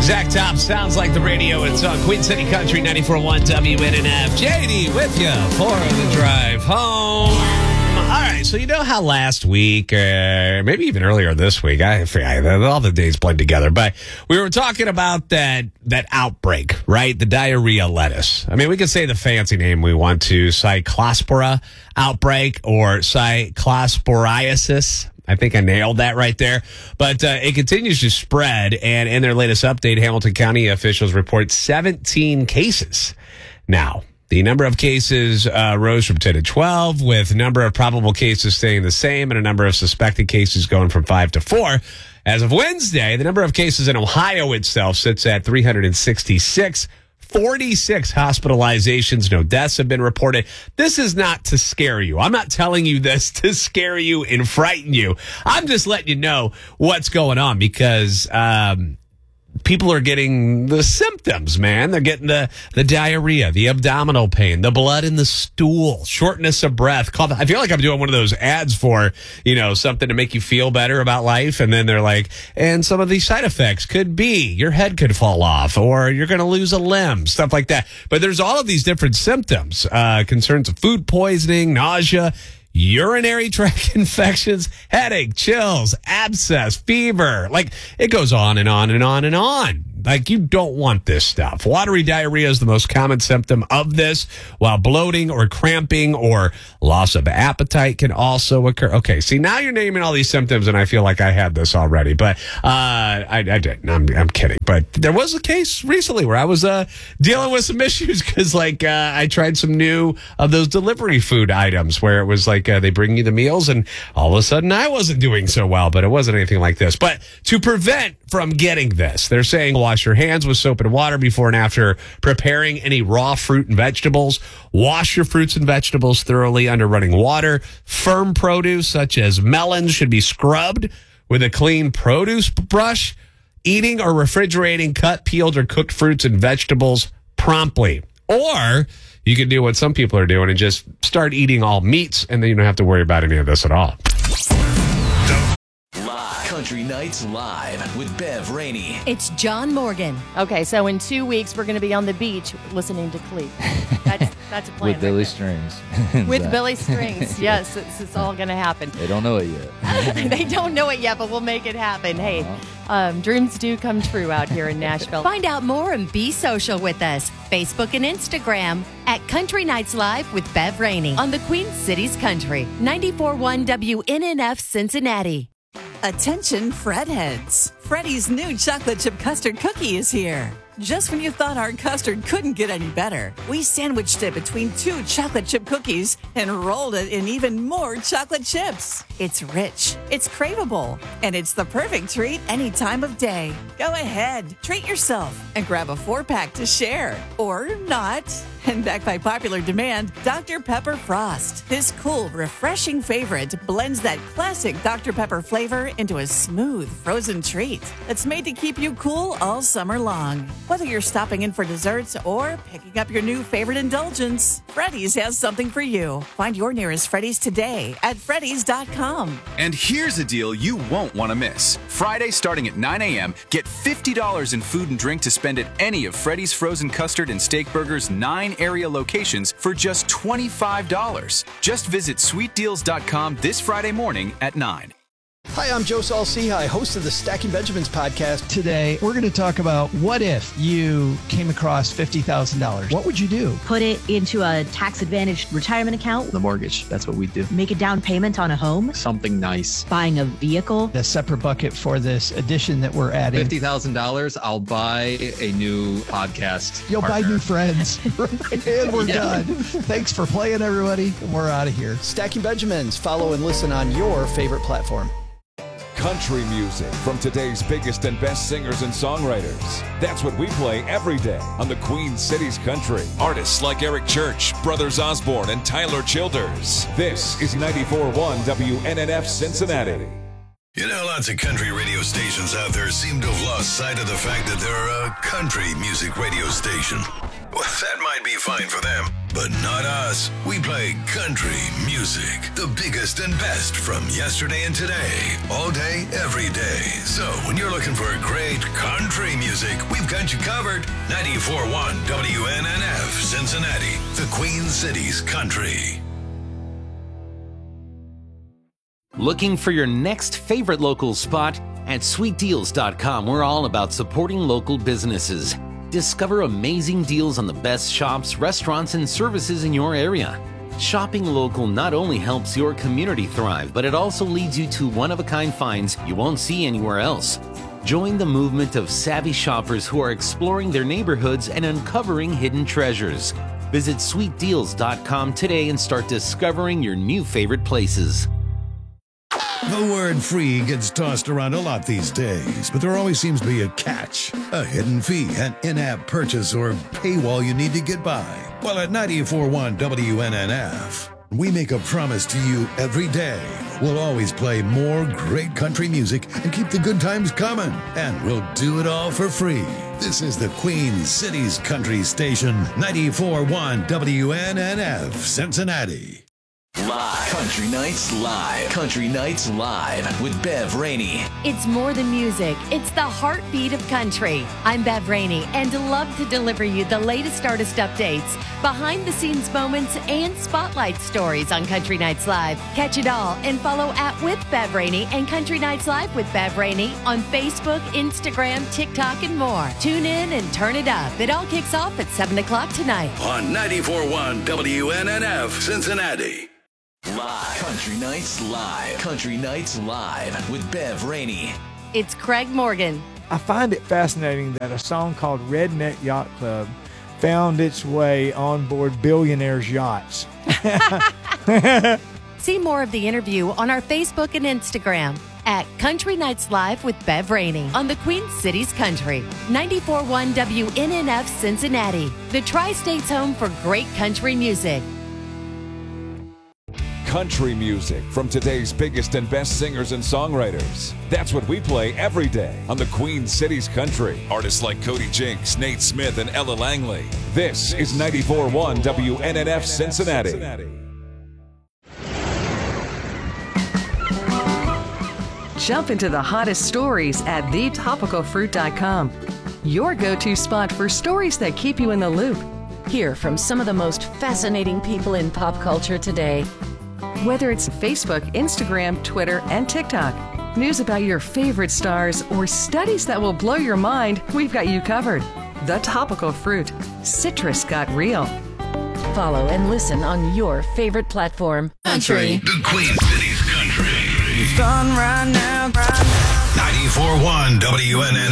Zach Top sounds like the radio. It's on Queen City Country 94.1 WNNF. JD with you for the drive home. All right, so you know how last week, maybe even earlier this week, I forget, all the days blend together, but we were talking about that outbreak, right? The diarrhea lettuce. I mean, we can say the fancy name we want to, Cyclospora outbreak or cyclosporiasis. I think I nailed that right there. But it continues to spread, and in their latest update, Hamilton County officials report 17 cases now. The number of cases rose from 10 to 12, with number of probable cases staying the same and a number of suspected cases going from 5 to 4. As of Wednesday, the number of cases in Ohio itself sits at 366. 46 hospitalizations, no deaths have been reported. This is not to scare you. I'm not telling you this to scare you and frighten you. I'm just letting you know what's going on because people are getting the symptoms, man. They're getting the diarrhea, the abdominal pain, the blood in the stool, shortness of breath. I feel like I'm doing one of those ads for, something to make you feel better about life. And then they're like, and some of these side effects could be your head could fall off or you're going to lose a limb, stuff like that. But there's all of these different symptoms, concerns of food poisoning, nausea, urinary tract infections, headache, chills, abscess, fever. Like, it goes on and on and on and on. Like, you don't want this stuff. Watery diarrhea is the most common symptom of this, while bloating or cramping or loss of appetite can also occur. Okay, see, now you're naming all these symptoms, and I feel like I had this already, but I didn't. I'm kidding. But there was a case recently where I was dealing with some issues because, I tried some new of those delivery food items where it was like they bring you the meals, and all of a sudden I wasn't doing so well, but it wasn't anything like this. But to prevent from getting this, they're saying wash your hands with soap and water before and after preparing any raw fruit and vegetables. Wash your fruits and vegetables thoroughly under running water. Firm produce such as melons should be scrubbed with a clean produce brush. Eating or refrigerating cut, peeled, or cooked fruits and vegetables promptly. Or you can do what some people are doing and just start eating all meats, and then you don't have to worry about any of this at all. Country Nights Live with Bev Rainey. It's John Morgan. Okay, so in 2 weeks, we're going to be on the beach listening to Cleek. That's a plan. With Billy Strings. With Billy Strings. Yes, it's all going to happen. They don't know it yet. They don't know it yet, but we'll make it happen. Hey, dreams do come true out here in Nashville. Find out more and be social with us. Facebook and Instagram at Country Nights Live with Bev Rainey on the Queen City's Country. 94.1 WNNF Cincinnati. Attention, Fred heads. Freddy's new chocolate chip custard cookie is here. Just when you thought our custard couldn't get any better, we sandwiched it between 2 chocolate chip cookies and rolled it in even more chocolate chips. It's rich, it's craveable, and it's the perfect treat any time of day. Go ahead, treat yourself, and grab a 4-pack to share. Or not. And backed by popular demand, Dr. Pepper Frost. This cool, refreshing favorite blends that classic Dr. Pepper flavor into a smooth, frozen treat that's made to keep you cool all summer long. Whether you're stopping in for desserts or picking up your new favorite indulgence, Freddy's has something for you. Find your nearest Freddy's today at Freddy's.com. And here's a deal you won't want to miss. Friday starting at 9 a.m., get $50 in food and drink to spend at any of Freddy's Frozen Custard and Steak Burgers 9 area locations for just $25. Just visit sweetdeals.com this Friday morning at 9. Hi, I'm Joe Saul-Sehy, host of the Stacking Benjamins podcast. Today, we're going to talk about what if you came across $50,000? What would you do? Put it into a tax-advantaged retirement account. The mortgage, that's what we do. Make a down payment on a home. Something nice. Buying a vehicle. A separate bucket for this addition that we're adding. $50,000, I'll buy a new podcast You'll partner. buy new friends. And we're done. Thanks for playing, everybody. We're out of here. Stacking Benjamins. Follow and listen on your favorite platform. Country music from today's biggest and best singers and songwriters. That's what we play every day on the Queen City's Country. Artists like Eric Church, Brothers Osborne, and Tyler Childers. This is 94.1 WNNF Cincinnati. You know, lots of country radio stations out there seem to have lost sight of the fact that they're a country music radio station. Well, that might be fine for them, but not us. We play country music, the biggest and best from yesterday and today, all day, every day. So when you're looking for great country music, we've got you covered. 94.1 WNNF, Cincinnati, the Queen City's country. Looking for your next favorite local spot? At sweetdeals.com, we're all about supporting local businesses. Discover amazing deals on the best shops, restaurants, and services in your area. Shopping local not only helps your community thrive, but it also leads you to one-of-a-kind finds you won't see anywhere else. Join the movement of savvy shoppers who are exploring their neighborhoods and uncovering hidden treasures. Visit sweetdeals.com today and start discovering your new favorite places. The word free gets tossed around a lot these days, but there always seems to be a catch. A hidden fee, an in-app purchase, or paywall you need to get by. Well, at 94.1 WNNF, we make a promise to you every day. We'll always play more great country music and keep the good times coming. And we'll do it all for free. This is the Queen City's country station, 94.1 WNNF, Cincinnati. Live. Country Nights Live. Country Nights Live with Bev Rainey. It's more than music. It's the heartbeat of country. I'm Bev Rainey and love to deliver you the latest artist updates, behind-the-scenes moments, and spotlight stories on Country Nights Live. Catch it all and follow at With Bev Rainey and Country Nights Live with Bev Rainey on Facebook, Instagram, TikTok, and more. Tune in and turn it up. It all kicks off at 7 o'clock tonight. On 94.1 WNNF, Cincinnati. Live. Country Nights Live. Country Nights Live with Bev Rainey. It's Craig Morgan. I find it fascinating that a song called Redneck Yacht Club found its way on board billionaires' yachts. See more of the interview on our Facebook and Instagram at Country Nights Live with Bev Rainey on the Queen City's Country. 94.1 WNNF Cincinnati, the Tri-State's home for great country music. Country music from today's biggest and best singers and songwriters. That's what we play every day on the Queen City's Country. Artists like Cody Jinks, Nate Smith, and Ella Langley. This is 94.1 WNNF Cincinnati. Jump into the hottest stories at thetopicalfruit.com. Your go-to spot for stories that keep you in the loop. Hear from some of the most fascinating people in pop culture today. Whether it's Facebook, Instagram, Twitter, and TikTok, news about your favorite stars, or studies that will blow your mind, we've got you covered. The Topical Fruit. Citrus got real. Follow and listen on your favorite platform. Country. The Queen City's country. It's done right now. 94.1 WNNF.